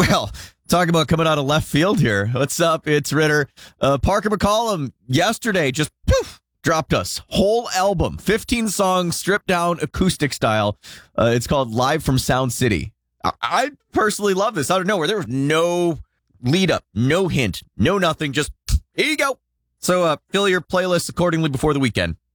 Well, talk about coming out of left field here. What's up? It's Ritter. Parker McCollum yesterday just dropped us whole album, 15 songs, stripped down acoustic style. It's called Live from Sound City. I personally love this. Out of nowhere, there was no lead up, no hint, no nothing. Just here you go. So fill your playlist accordingly before the weekend.